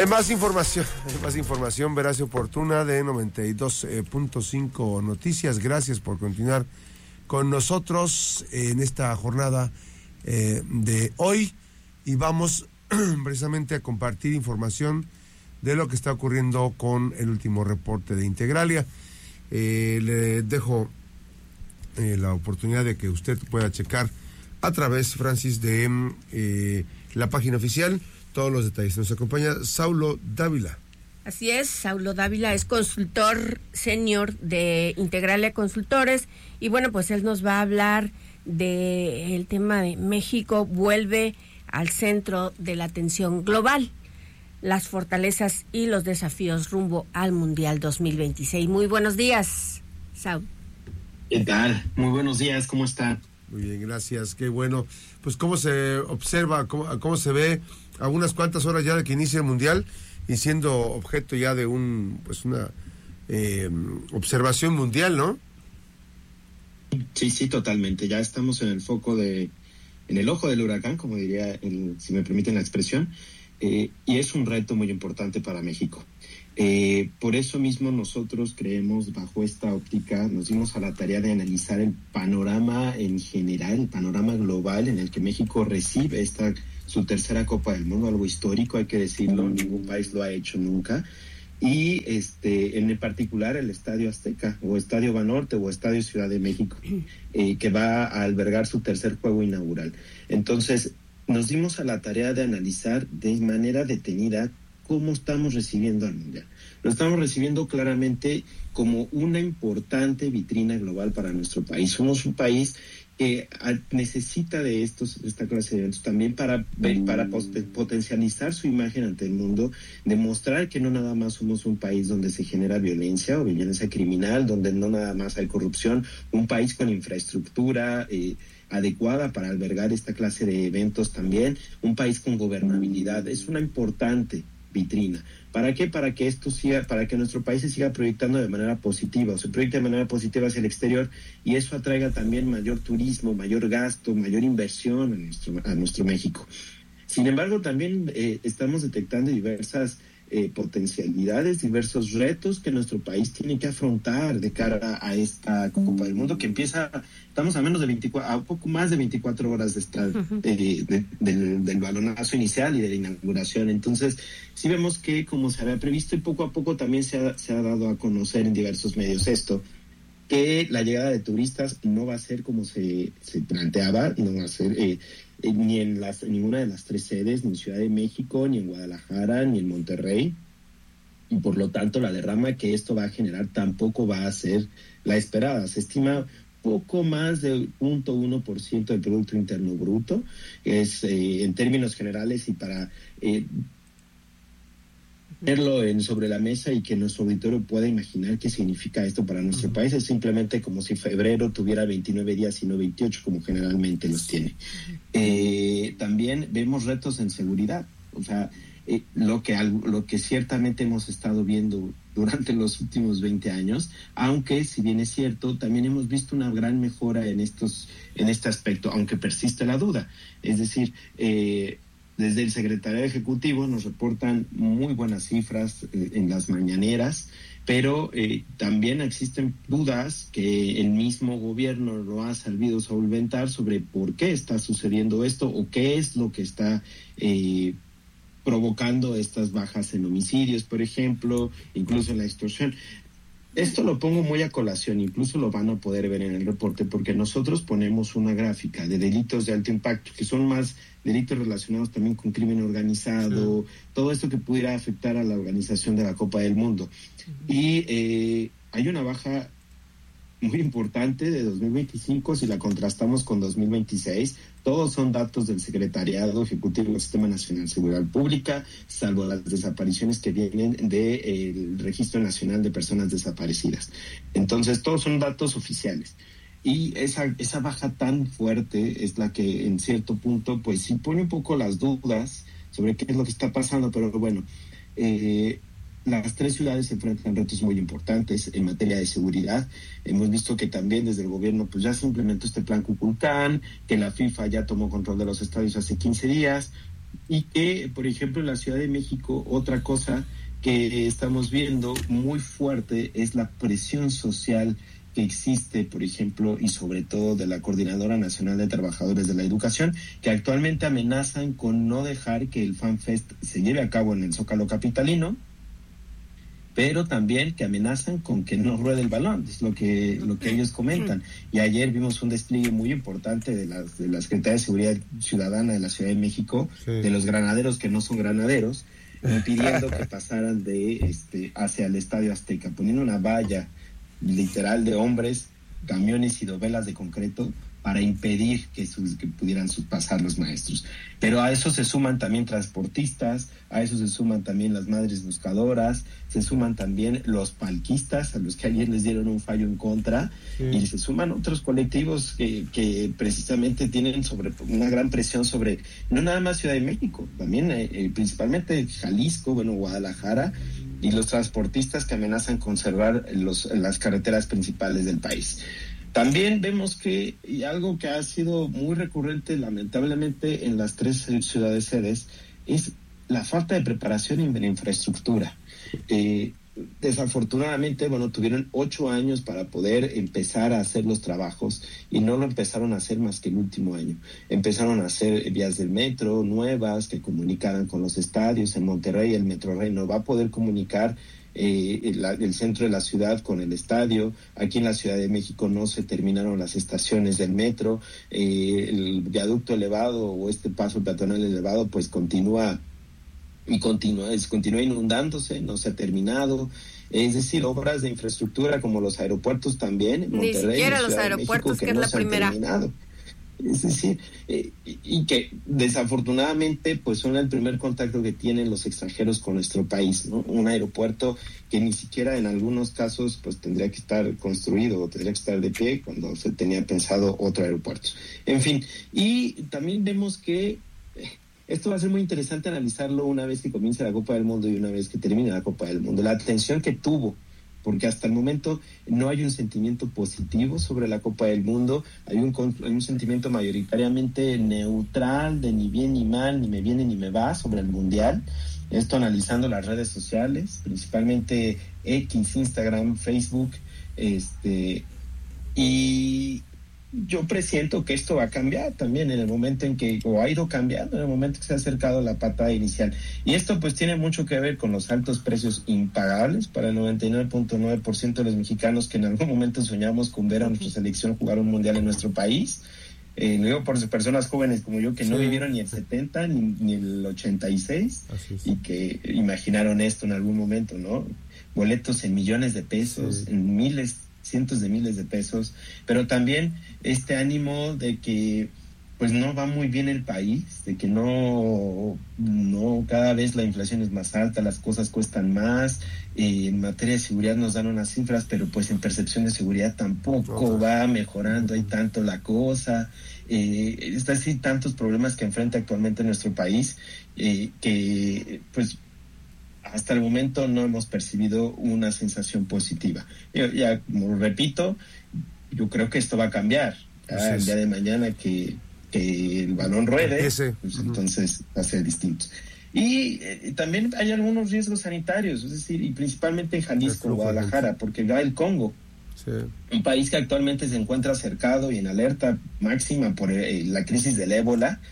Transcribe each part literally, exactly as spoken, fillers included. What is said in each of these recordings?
Hay más información, hay más información veraz y oportuna de noventa y dos punto cinco Noticias. Gracias por continuar con nosotros en esta jornada eh, de hoy y vamos precisamente a compartir información de lo que está ocurriendo con el último reporte de Integralia. Eh, le dejo eh, la oportunidad de que usted pueda checar a través, Francis, de eh, la página oficial todos los detalles. Nos acompaña Saulo Dávila. Así es, Saulo Dávila es consultor senior de Integralia Consultores y bueno, pues él nos va a hablar del tema de México vuelve al centro de la atención global, las fortalezas y los desafíos rumbo al Mundial dos mil veintiséis. Muy buenos días, Saulo. ¿Qué tal? Muy buenos días, ¿cómo está? Muy bien, gracias, qué bueno. Pues cómo se observa, cómo, cómo se ve a unas cuantas horas ya de que inicia el Mundial y siendo objeto ya de un pues una eh, observación mundial, ¿no? Sí, sí, totalmente. Ya estamos en el foco de, en el ojo del huracán, como diría, el, si me permiten la expresión, eh, y es un reto muy importante para México. Eh, por eso mismo nosotros creemos, bajo esta óptica, nos dimos a la tarea de analizar el panorama en general, el panorama global en el que México recibe esta su tercera Copa del Mundo, algo histórico, hay que decirlo, ningún país lo ha hecho nunca, y este en particular el Estadio Azteca, o Estadio Banorte, o Estadio Ciudad de México, eh, que va a albergar su tercer juego inaugural. Entonces, nos dimos a la tarea de analizar de manera detenida cómo estamos recibiendo al Mundial. Lo estamos recibiendo claramente como una importante vitrina global para nuestro país. Somos un país que necesita de estos esta clase de eventos también para, para potencializar su imagen ante el mundo, demostrar que no nada más somos un país donde se genera violencia o violencia criminal, donde no nada más hay corrupción, un país con infraestructura eh, adecuada para albergar esta clase de eventos también, un país con gobernabilidad. Es una importante vitrina. ¿Para qué? Para que esto siga, para que nuestro país se siga proyectando de manera positiva, o se proyecte de manera positiva hacia el exterior, y eso atraiga también mayor turismo, mayor gasto, mayor inversión a nuestro, a nuestro México. Sin embargo, también eh, estamos detectando diversas eh, potencialidades, diversos retos que nuestro país tiene que afrontar de cara a esta Copa del Mundo que empieza, estamos a menos de veinticuatro, a poco más de veinticuatro horas de estar eh, de, del, del balonazo inicial y de la inauguración. Entonces, sí vemos que como se había previsto y poco a poco también se ha, se ha dado a conocer en diversos medios esto, que la llegada de turistas no va a ser como se, se planteaba, no va a ser eh, eh, ni en las, en ninguna de las tres sedes, ni en Ciudad de México, ni en Guadalajara, ni en Monterrey, y por lo tanto la derrama que esto va a generar tampoco va a ser la esperada. Se estima poco más de cero punto uno por ciento del Producto Interno Bruto, es eh, en términos generales, y para eh, verlo en, sobre la mesa y que nuestro auditorio pueda imaginar qué significa esto para nuestro uh-huh. país. Es simplemente como si febrero tuviera veintinueve días y no veintiocho, como generalmente los tiene. Eh, también vemos retos en seguridad, o sea, eh, lo que lo que ciertamente hemos estado viendo durante los últimos veinte años, aunque si bien es cierto, también hemos visto una gran mejora en estos en este aspecto, aunque persiste la duda. Es decir, eh, desde el Secretariado Ejecutivo nos reportan muy buenas cifras eh, en las mañaneras, pero eh, también existen dudas que el mismo gobierno lo ha sabido solventar sobre por qué está sucediendo esto o qué es lo que está eh, provocando estas bajas en homicidios, por ejemplo, incluso en la extorsión. Esto lo pongo muy a colación, incluso lo van a poder ver en el reporte, porque nosotros ponemos una gráfica de delitos de alto impacto, que son más delitos relacionados también con crimen organizado, sí. Todo esto que pudiera afectar a la organización de la Copa del Mundo. Sí. Y eh, hay una baja muy importante de dos mil veinticinco si la contrastamos con dos mil veintiséis. Todos son datos del Secretariado Ejecutivo del Sistema Nacional de Seguridad Pública, salvo las desapariciones que vienen del Registro Nacional de Personas Desaparecidas. Entonces, todos son datos oficiales. Y esa esa baja tan fuerte es la que en cierto punto pues sí pone un poco las dudas sobre qué es lo que está pasando, pero bueno, eh, las tres ciudades se enfrentan retos muy importantes en materia de seguridad. Hemos visto que también desde el gobierno pues ya se implementó este plan Cuculcán, que la FIFA ya tomó control de los estadios hace quince días, y que, por ejemplo, en la Ciudad de México, otra cosa que estamos viendo muy fuerte es la presión social que existe, por ejemplo, y sobre todo de la Coordinadora Nacional de Trabajadores de la Educación, que actualmente amenazan con no dejar que el FanFest se lleve a cabo en el Zócalo capitalino, pero también que amenazan con que no ruede el balón, es lo que lo que ellos comentan. Y ayer vimos un despliegue muy importante de la, de la Secretaría de Seguridad Ciudadana de la Ciudad de México, sí, de los granaderos que no son granaderos, impidiendo que pasaran de este hacia el Estadio Azteca, poniendo una valla literal de hombres, camiones y dovelas de concreto para impedir que, sus, que pudieran pasar los maestros. Pero a eso se suman también transportistas, a eso se suman también las madres buscadoras, se suman también los palquistas, a los que ayer les dieron un fallo en contra, sí, y se suman otros colectivos que, que precisamente tienen sobre una gran presión sobre, no nada más Ciudad de México, también eh, principalmente Jalisco, bueno, Guadalajara, y los transportistas que amenazan con cerrar los, las carreteras principales del país. También vemos que, y algo que ha sido muy recurrente lamentablemente en las tres ciudades sedes, es la falta de preparación en la infraestructura. Eh, desafortunadamente, bueno, tuvieron ocho años para poder empezar a hacer los trabajos y no lo empezaron a hacer más que el último año. Empezaron a hacer vías del metro nuevas que comunicaran con los estadios. En Monterrey el Metrorrey no va a poder comunicar Eh, el, el centro de la ciudad con el estadio. Aquí en la Ciudad de México no se terminaron las estaciones del metro, eh, el viaducto elevado o este paso peatonal elevado pues continúa y continúa, es, continúa inundándose, no se ha terminado. Es decir, obras de infraestructura como los aeropuertos también en Monterrey, ni siquiera en los aeropuertos, que, que es no la primera. Terminado. Es decir, eh, y que desafortunadamente pues son el primer contacto que tienen los extranjeros con nuestro país, ¿no? Un aeropuerto que ni siquiera en algunos casos pues tendría que estar construido o tendría que estar de pie cuando se tenía pensado otro aeropuerto. En fin, y también vemos que esto va a ser muy interesante analizarlo una vez que comience la Copa del Mundo y una vez que termine la Copa del Mundo. La atención que tuvo, porque hasta el momento no hay un sentimiento positivo sobre la Copa del Mundo, hay un, hay un sentimiento mayoritariamente neutral, de ni bien ni mal, ni me viene ni me va sobre el Mundial. Esto analizando las redes sociales, principalmente X, Instagram, Facebook, este y yo presiento que esto va a cambiar también en el momento en que, o ha ido cambiando en el momento que se ha acercado la patada inicial. Y esto pues tiene mucho que ver con los altos precios impagables para el noventa y nueve punto nueve por ciento de los mexicanos que en algún momento soñamos con ver a nuestra selección jugar un mundial en nuestro país. Eh, lo digo por personas jóvenes como yo que sí, no vivieron ni el setenta ni, ni el ochenta y seis y que imaginaron esto en algún momento, ¿no? Boletos en millones de pesos, sí, en miles cientos de miles de pesos, pero también este ánimo de que pues no va muy bien el país, de que no, no cada vez la inflación es más alta, las cosas cuestan más, eh, en materia de seguridad nos dan unas cifras, pero pues en percepción de seguridad tampoco va mejorando, hay tanto la cosa, eh, está así tantos problemas que enfrenta actualmente nuestro país, eh, que pues hasta el momento no hemos percibido una sensación positiva. Yo, ya, como repito, yo creo que esto va a cambiar. Ya, el día de mañana que, que el balón ruede, Ese. pues uh-huh. entonces va a ser distinto. Y eh, también hay algunos riesgos sanitarios, es decir, y principalmente en Jalisco, Guadalajara, porque va el Congo, sí, un país que actualmente se encuentra cercado y en alerta máxima por eh, la crisis del ébola,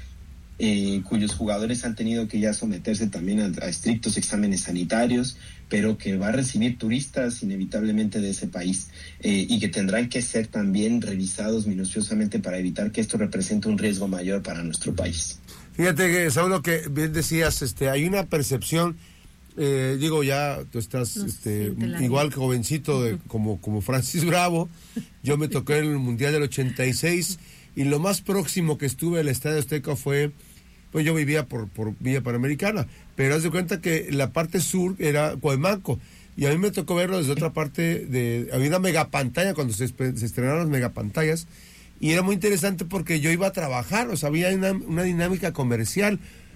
Eh, cuyos jugadores han tenido que ya someterse también a, a estrictos exámenes sanitarios, pero que va a recibir turistas inevitablemente de ese país eh, y que tendrán que ser también revisados minuciosamente para evitar que esto represente un riesgo mayor para nuestro país. Fíjate que, Saúl, lo que bien decías, este, hay una percepción, eh, digo, ya tú estás no este, igual jovencito de, como, como Francis Bravo, yo me tocé en el Mundial del ochenta y seis y lo más próximo que estuve al Estadio Azteca fue, pues yo vivía por, por Villa Panamericana, pero haz de cuenta que la parte sur era Coemanco, y a mí me tocó verlo desde otra parte, de había una megapantalla cuando se, se estrenaron las megapantallas, y era muy interesante porque yo iba a trabajar, o sea, había una, una dinámica comercial.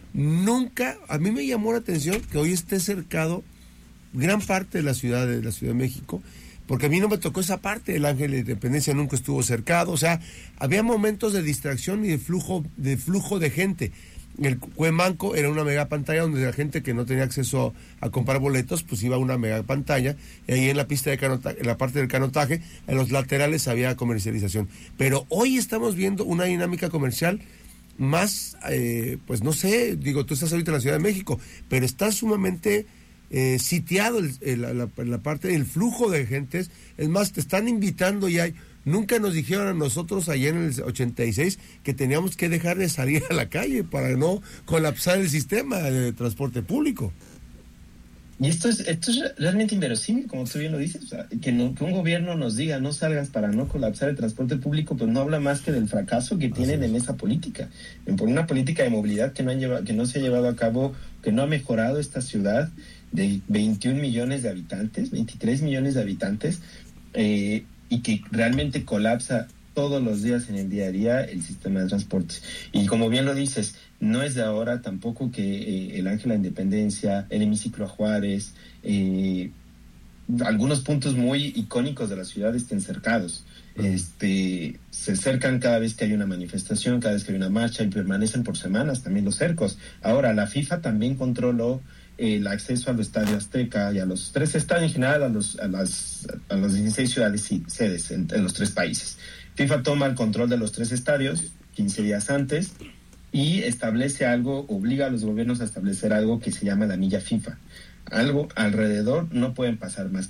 Nunca, a mí me llamó la atención que hoy esté cercado gran parte de la ciudad de la Ciudad de México, porque a mí no me tocó esa parte, el Ángel de Independencia nunca estuvo cercado, o sea, había momentos de distracción y de flujo de flujo de gente. El Cuemanco era una mega pantalla donde la gente que no tenía acceso a comprar boletos, pues iba a una mega pantalla, y ahí en la pista de canotaje, en la parte del canotaje, en los laterales había comercialización. Pero hoy estamos viendo una dinámica comercial más, eh, pues no sé, digo, tú estás ahorita en la Ciudad de México, pero está sumamente eh, sitiado el, el, la, la, la parte del flujo de gentes. Es más, te están invitando y hay... Nunca nos dijeron a nosotros allá en el ochenta y seis que teníamos que dejar de salir a la calle para no colapsar el sistema de transporte público. Y esto es esto es realmente inverosímil, como tú bien lo dices. O sea, que, no, que un gobierno nos diga no salgas para no colapsar el transporte público, pues no habla más que del fracaso que tienen en esa política. Por una política de movilidad que no, han llevado, que no se ha llevado a cabo, que no ha mejorado esta ciudad de veintiún millones de habitantes, veintitrés millones de habitantes, eh, y que realmente colapsa todos los días en el día a día el sistema de transportes. Y como bien lo dices, no es de ahora tampoco que eh, el Ángel de la Independencia, el hemiciclo a Juárez, eh, algunos puntos muy icónicos de la ciudad estén cercados. Uh-huh. Este, se cercan cada vez que hay una manifestación, cada vez que hay una marcha, y permanecen por semanas también los cercos. Ahora, la FIFA también controló el acceso al Estadio Azteca y a los tres estadios, en general a los a las a las dieciséis ciudades y sedes en, en los tres países. FIFA toma el control de los tres estadios quince días antes y establece algo, obliga a los gobiernos a establecer algo que se llama la milla FIFA. Algo alrededor no pueden pasar más que